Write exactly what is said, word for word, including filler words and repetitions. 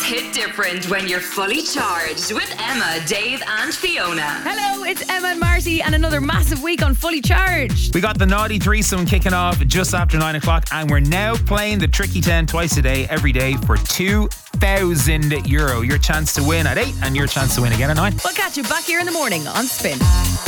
hit different when you're fully charged with Emma, Dave and Fiona. Hello, it's Emma and Marty and another massive week on Fully Charged. We got the Naughty Threesome kicking off just after nine o'clock and we're now playing the Tricky ten twice a day, every day for two thousand euro. Your chance to win at eight and your chance to win again at nine. We'll catch you back here in the morning on Spin.